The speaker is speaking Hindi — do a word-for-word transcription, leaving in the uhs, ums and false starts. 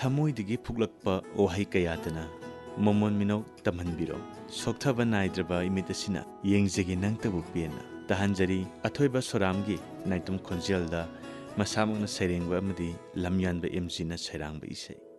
थमोइदगी फुगलक्पा ओहाई कयातना ममोन मिनौ तमहनबिरो सोक्थबा नाइद्रबा इमितसिना येंगजेगी नंगतबु पेना तहंजरी अथोइबा सोरामगी नाइतुम खोंजेलदा मसामगना सैरेंगबा अमदी लमयानबा एमजीना सैरांगबा इसै।